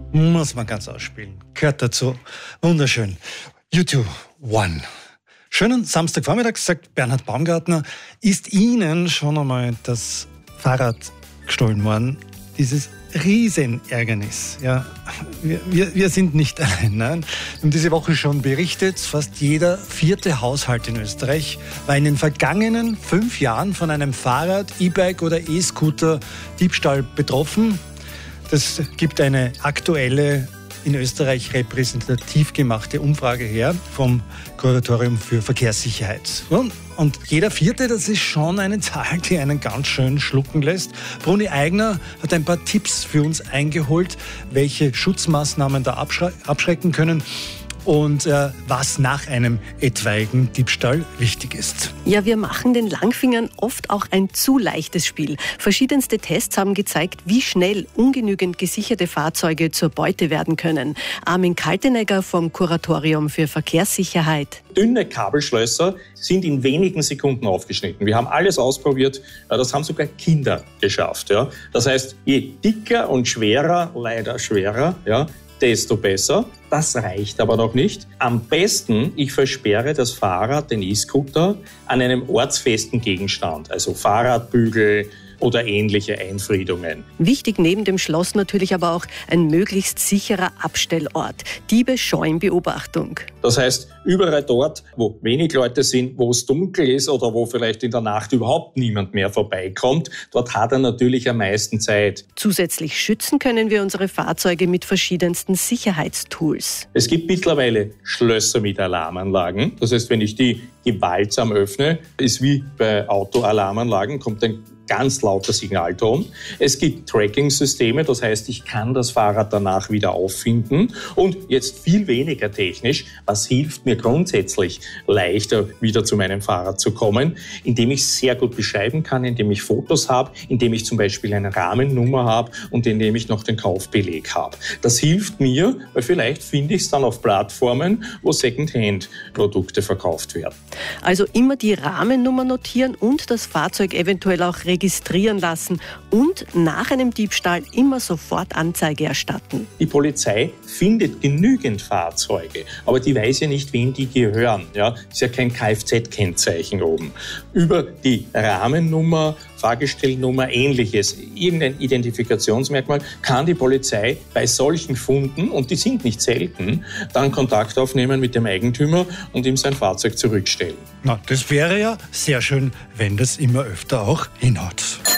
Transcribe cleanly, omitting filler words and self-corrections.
Muss man ganz ausspielen. Gehört dazu. Wunderschön. U2 One. Schönen Samstagvormittag, sagt Bernhard Baumgartner. Ist Ihnen schon einmal das Fahrrad gestohlen worden? Dieses Riesenärgernis. Ja, wir sind nicht allein. Nein. Wir haben diese Woche schon berichtet, fast jeder 4. Haushalt in Österreich war in den vergangenen 5 Jahren von einem Fahrrad, E-Bike oder E-Scooter Diebstahl betroffen. Das gibt eine aktuelle, in Österreich repräsentativ gemachte Umfrage her vom Kuratorium für Verkehrssicherheit. Und jeder 4., das ist schon eine Zahl, die einen ganz schön schlucken lässt. Bruni Eigner hat ein paar Tipps für uns eingeholt, welche Schutzmaßnahmen da abschrecken können und was nach einem etwaigen Diebstahl wichtig ist. Ja, wir machen den Langfingern oft auch ein zu leichtes Spiel. Verschiedenste Tests haben gezeigt, wie schnell ungenügend gesicherte Fahrzeuge zur Beute werden können. Armin Kaltenegger vom Kuratorium für Verkehrssicherheit. Dünne Kabelschlösser sind in wenigen Sekunden aufgeschnitten. Wir haben alles ausprobiert, das haben sogar Kinder geschafft. Ja. Das heißt, je dicker und schwerer, leider schwerer, ja, desto besser. Das reicht aber noch nicht. Am besten, ich versperre das Fahrrad, den E-Scooter, an einem ortsfesten Gegenstand, also Fahrradbügel oder ähnliche Einfriedungen. Wichtig neben dem Schloss natürlich aber auch ein möglichst sicherer Abstellort. Diebe scheuen Beobachtung. Das heißt, überall dort, wo wenig Leute sind, wo es dunkel ist oder wo vielleicht in der Nacht überhaupt niemand mehr vorbeikommt, dort hat er natürlich am meisten Zeit. Zusätzlich schützen können wir unsere Fahrzeuge mit verschiedensten Sicherheitstools. Es gibt mittlerweile Schlösser mit Alarmanlagen. Das heißt, wenn ich die gewaltsam öffne, ist wie bei Autoalarmanlagen, kommt ein ganz lauter Signalton. Es gibt Tracking-Systeme, das heißt, ich kann das Fahrrad danach wieder auffinden und jetzt viel weniger technisch. Was hilft mir grundsätzlich, leichter wieder zu meinem Fahrrad zu kommen? Indem ich sehr gut beschreiben kann, indem ich Fotos habe, indem ich zum Beispiel eine Rahmennummer habe und indem ich noch den Kaufbeleg habe. Das hilft mir, weil vielleicht finde ich es dann auf Plattformen, wo Secondhand-Produkte verkauft werden. Also immer die Rahmennummer notieren und das Fahrzeug eventuell auch registrieren lassen und nach einem Diebstahl immer sofort Anzeige erstatten. Die Polizei findet genügend Fahrzeuge, aber die weiß ja nicht, wem die gehören. Ja, ist ja kein Kfz-Kennzeichen oben. Über die Rahmennummer, Fahrgestellnummer, ähnliches, irgendein Identifikationsmerkmal, kann die Polizei bei solchen Funden, und die sind nicht selten, dann Kontakt aufnehmen mit dem Eigentümer und ihm sein Fahrzeug zurückstellen. Na, das wäre ja sehr schön, wenn das immer öfter auch hinhaut.